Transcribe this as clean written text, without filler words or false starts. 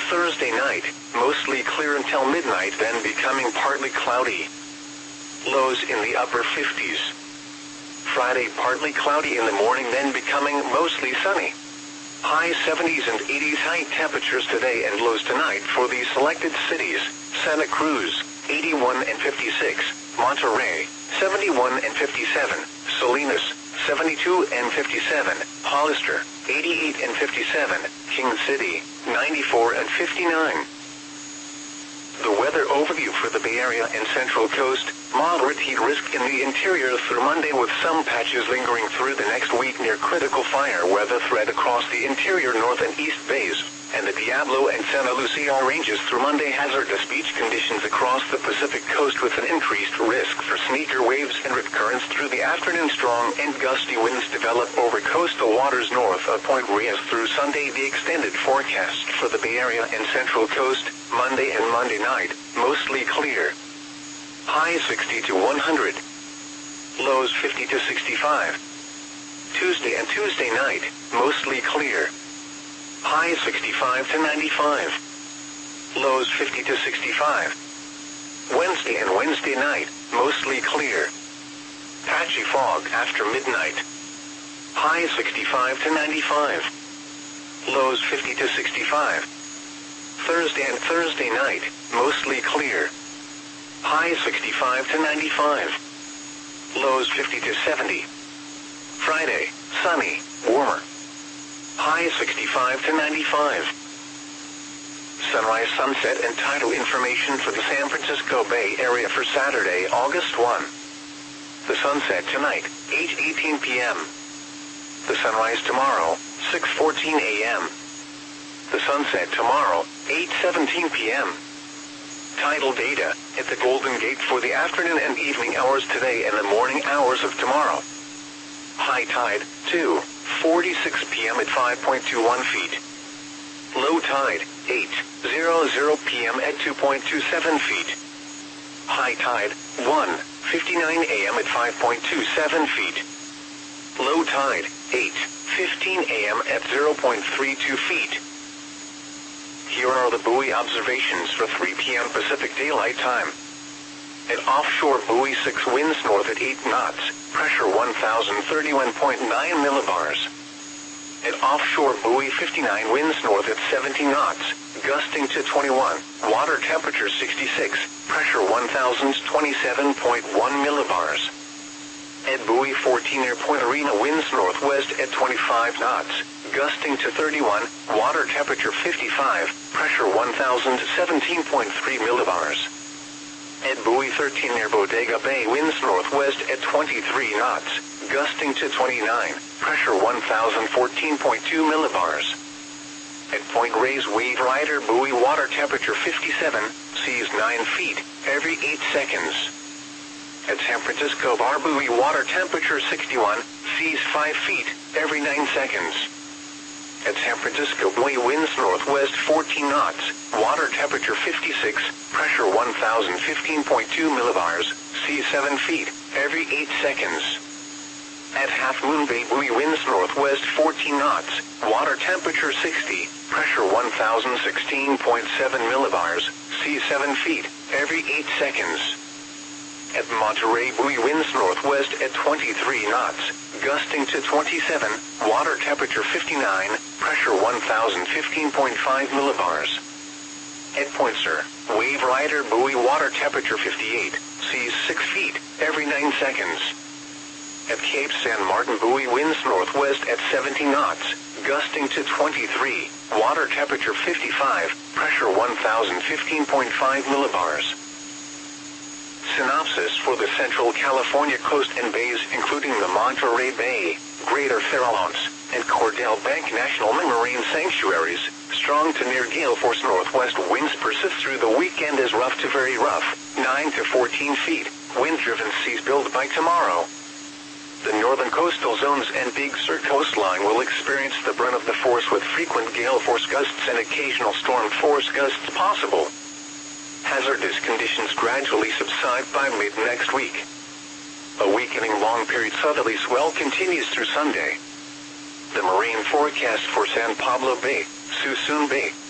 Thursday night, mostly clear until midnight, then becoming partly cloudy. Lows in the upper 50s. Friday, partly cloudy in the morning, then becoming mostly sunny. High 70s and 80s. High temperatures today and lows tonight for the selected cities: Santa Cruz, 81 and 56, Monterrey, 71 and 57, Salinas, 72 and 57, Hollister, 88 and 57, King City, 94 and 59. The weather overview for the Bay Area and Central Coast: moderate heat risk in the interior through Monday, with some patches lingering through the next week near critical fire weather threat across the interior North and East Bays, and the Diablo and Santa Lucia ranges through Monday. Hazardous beach conditions across the Pacific coast with an increased risk for sneaker waves and rip currents through the afternoon. Strong and gusty winds develop over coastal waters north of Point Reyes through Sunday. The extended forecast for the Bay Area and Central Coast: Monday and Monday night, mostly clear. High 60 to 100. Lows 50 to 65. Tuesday and Tuesday night, mostly clear. High 65 to 95. Lows 50 to 65. Wednesday and Wednesday night, mostly clear. Patchy fog after midnight. High 65 to 95. Lows 50 to 65. Thursday and Thursday night, mostly clear. High 65 to 95. Lows 50 to 70. Friday, sunny, warmer. High 65 to 95. Sunrise, sunset, and tidal information for the San Francisco Bay Area for Saturday, August 1. The sunset tonight, 8:18 p.m. The sunrise tomorrow, 6:14 a.m. The sunset tomorrow, 8:17 p.m. Tidal data at the Golden Gate for the afternoon and evening hours today and the morning hours of tomorrow. High tide, 2:46 p.m. at 5.21 feet. Low tide, 8:00 p.m. at 2.27 feet. High tide, 1:59 a.m. at 5.27 feet. Low tide, 8:15 a.m. at 0.32 feet. Here are the buoy observations for 3 p.m. Pacific Daylight Time. At offshore buoy 6, winds north at 8 knots, pressure 1,031.9 millibars. At offshore buoy 59, winds north at 17 knots, gusting to 21, water temperature 66, pressure 1,027.1 millibars. At buoy 14 near Point Arena, winds northwest at 25 knots, gusting to 31, water temperature 55, pressure 1,017.3 millibars. At buoy 13 near Bodega Bay, winds northwest at 23 knots, gusting to 29, pressure 1,014.2 millibars. At Point Reyes Wave Rider buoy, water temperature 57, seas 9 feet, every 8 seconds. At San Francisco Bar buoy, water temperature 61, seas 5 feet, every 9 seconds. At San Francisco buoy, winds northwest 14 knots, water temperature 56, pressure 1,015.2 millibars, seas 7 feet, every 8 seconds. At Half Moon Bay buoy, winds northwest 14 knots, water temperature 60, pressure 1,016.7 millibars, seas 7 feet, every 8 seconds. At Monterey buoy, winds northwest at 23 knots, gusting to 27, water temperature 59, pressure 1,015.5 millibars. At Point Sur, Wave Rider buoy, water temperature 58, seas 6 feet, every 9 seconds. At Cape San Martin buoy, winds northwest at 70 knots, gusting to 23, water temperature 55, pressure 1,015.5 millibars. Synopsis for the Central California coast and bays, including the Monterey Bay, Greater Farallones, and Cordell Bank National Marine Sanctuaries. Strong to near gale force northwest winds persist through the weekend as rough to very rough, 9 to 14 feet, wind-driven seas build by tomorrow. The northern coastal zones and Big Sur coastline will experience the brunt of the force with frequent gale force gusts and occasional storm force gusts possible. Hazardous conditions gradually subside by mid-next week. A weakening long-period southerly swell continues through Sunday. The marine forecast for San Pablo Bay, Suisun Bay,